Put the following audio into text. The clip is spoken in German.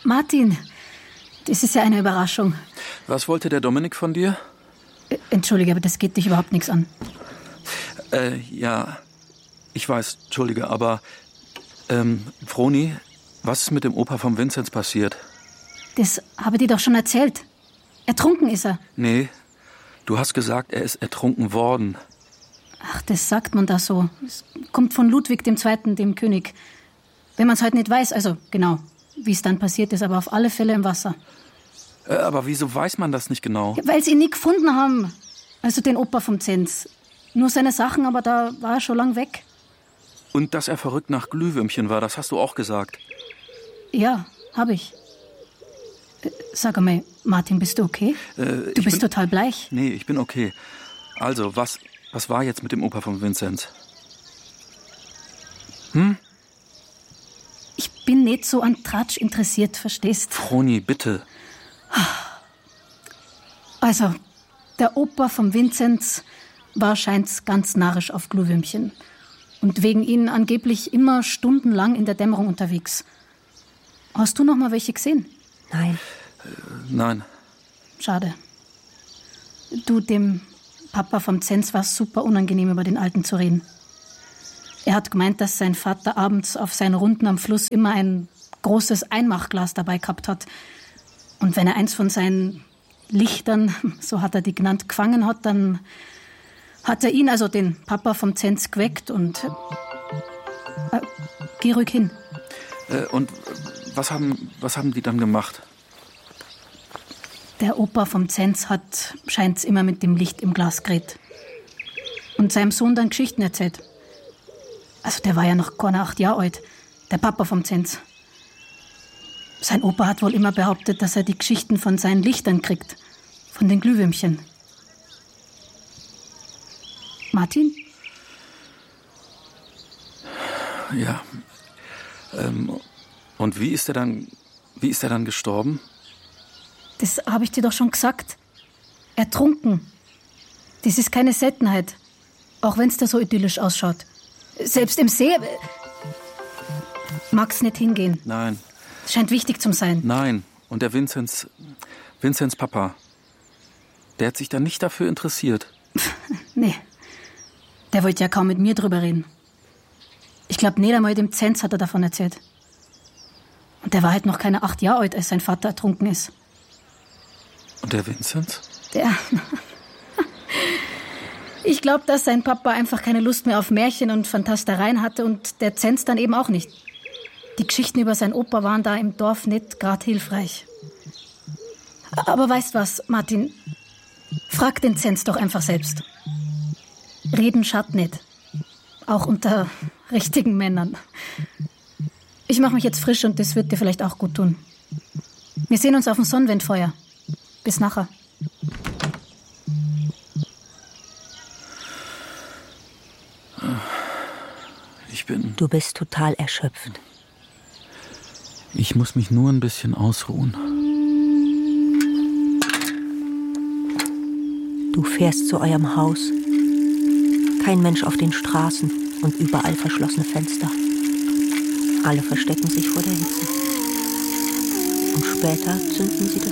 Martin, das ist ja eine Überraschung. Was wollte der Dominik von dir? Entschuldige, aber das geht dich überhaupt nichts an. Ja, ich weiß, entschuldige, aber Froni, was ist mit dem Opa vom Vinzenz passiert? Das habe ich dir doch schon erzählt. Ertrunken ist er. Nee, du hast gesagt, er ist ertrunken worden. Ach, das sagt man da so. Es kommt von Ludwig II., dem König. Wenn man es heute nicht weiß, also genau, wie es dann passiert ist, aber auf alle Fälle im Wasser. Aber wieso weiß man das nicht genau? Ja, weil sie ihn nie gefunden haben. Also den Opa vom Zenz. Nur seine Sachen, aber da war er schon lang weg. Und dass er verrückt nach Glühwürmchen war, das hast du auch gesagt. Ja, habe ich. Sag einmal, Martin, bist du okay? Du bist total bleich. Nee, ich bin okay. Also, was war jetzt mit dem Opa von Vinzenz? Ich bin nicht so an Tratsch interessiert, verstehst? Froni, bitte. Also, der Opa vom Vinzenz war scheint's ganz narrisch auf Glühwürmchen. Und wegen ihnen angeblich immer stundenlang in der Dämmerung unterwegs. Hast du noch mal welche gesehen? Nein. Nein. Schade. Du, dem Papa vom Zenz war es super unangenehm, über den Alten zu reden. Er hat gemeint, dass sein Vater abends auf seinen Runden am Fluss immer ein großes Einmachglas dabei gehabt hat. Und wenn er eins von seinen Lichtern, so hat er die genannt, gefangen hat, dann hat er ihn, also den Papa vom Zenz, geweckt und... geh ruhig hin. Und was haben die dann gemacht? Der Opa vom Zenz hat, scheint's, immer mit dem Licht im Glas geredet. Und seinem Sohn dann Geschichten erzählt. Also der war ja noch keine 8 Jahre alt, der Papa vom Zenz. Sein Opa hat wohl immer behauptet, dass er die Geschichten von seinen Lichtern kriegt. Von den Glühwürmchen. Martin? Ja. Und wie ist er dann gestorben? Das habe ich dir doch schon gesagt. Ertrunken. Das ist keine Seltenheit. Auch wenn es da so idyllisch ausschaut. Selbst im See... Mag's nicht hingehen? Nein. Scheint wichtig zu sein. Nein. Und der Vinzenz Papa, der hat sich da nicht dafür interessiert. Nee. Der wollte ja kaum mit mir drüber reden. Ich glaube, nicht einmal dem Zenz hat er davon erzählt. Und der war halt noch keine 8 Jahre alt, als sein Vater ertrunken ist. Und der Vinzenz? Ich glaube, dass sein Papa einfach keine Lust mehr auf Märchen und Fantastereien hatte und der Zenz dann eben auch nicht. Die Geschichten über seinen Opa waren da im Dorf nicht gerade hilfreich. Aber weißt was, Martin? Frag den Zenz doch einfach selbst. Reden schadet nicht. Auch unter richtigen Männern. Ich mache mich jetzt frisch und das wird dir vielleicht auch gut tun. Wir sehen uns auf dem Sonnenwendfeuer. Bis nachher. Du bist total erschöpft. Ich muss mich nur ein bisschen ausruhen. Du fährst zu eurem Haus. Kein Mensch auf den Straßen und überall verschlossene Fenster. Alle verstecken sich vor der Hitze. Und später zünden sie das